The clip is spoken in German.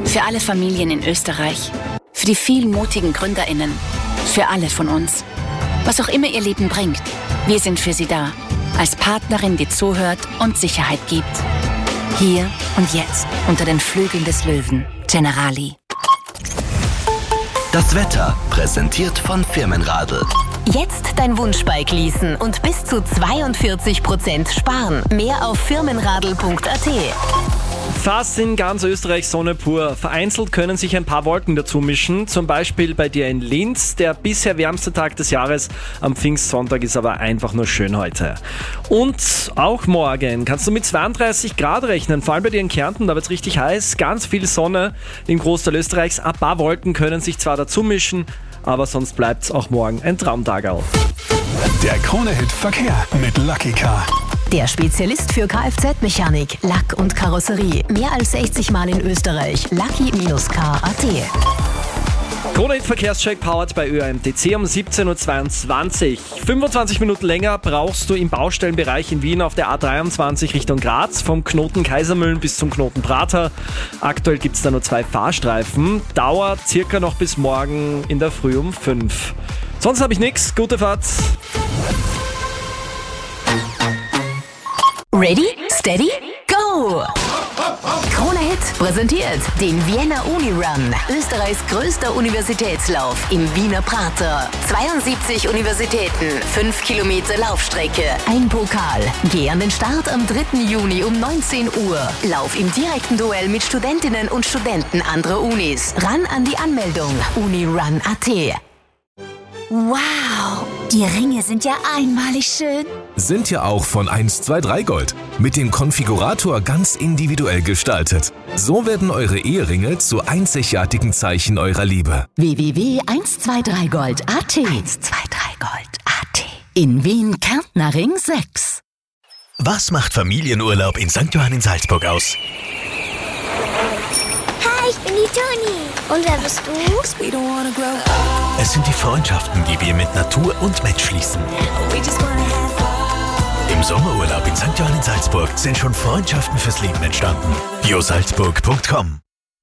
Für alle Familien in Österreich. Für die vielen mutigen GründerInnen. Für alle von uns. Was auch immer ihr Leben bringt, wir sind für Sie da. Als Partnerin, die zuhört und Sicherheit gibt. Hier und jetzt, unter den Flügeln des Löwen. Generali. Das Wetter, präsentiert von Firmenradl. Jetzt dein Wunschbike leasen und bis zu 42% sparen. Mehr auf firmenradl.at. Fast in ganz Österreich Sonne pur. Vereinzelt können sich ein paar Wolken dazu mischen. Zum Beispiel bei dir in Linz. Der bisher wärmste Tag des Jahres am Pfingstsonntag ist aber einfach nur schön heute. Und auch morgen kannst du mit 32 Grad rechnen. Vor allem bei dir in Kärnten, da wird es richtig heiß. Ganz viel Sonne im Großteil Österreichs. Ein paar Wolken können sich zwar dazu mischen, aber sonst bleibt es auch morgen ein Traumtagerl. Der Krone-Hit Verkehr mit Lucky Car. Der Spezialist für Kfz-Mechanik, Lack und Karosserie. Mehr als 60 Mal in Österreich. Lucky-car.at. Krone-Hit Verkehrscheck powered bei ÖAMTC um 17.22 Uhr. 25 Minuten länger brauchst du im Baustellenbereich in Wien auf der A23 Richtung Graz, vom Knoten Kaisermühlen bis zum Knoten Prater. Aktuell gibt es da nur 2 Fahrstreifen. Dauert circa noch bis morgen in der Früh um 5. Sonst habe ich nichts. Gute Fahrt. Ready, steady, go! Krone-Hit präsentiert den Vienna Uni-Run, Österreichs größter Universitätslauf im Wiener Prater. 72 Universitäten, 5 Kilometer Laufstrecke, ein Pokal. Geh an den Start am 3. Juni um 19 Uhr. Lauf im direkten Duell mit Studentinnen und Studenten anderer Unis. Ran an die Anmeldung unirun.at. Wow, die Ringe sind ja einmalig schön. Sind ja auch von 123 Gold. Mit dem Konfigurator ganz individuell gestaltet. So werden eure Eheringe zu einzigartigen Zeichen eurer Liebe. www.123gold.at 123gold.at In Wien Kärntner Ring 6. Was macht Familienurlaub in St. Johann in Salzburg aus? Hi, ich bin die Toni. Und wer bist du? Es sind die Freundschaften, die wir mit Natur und Mensch schließen. Im Sommerurlaub in St. Johann in Salzburg sind schon Freundschaften fürs Leben entstanden. josalzburg.com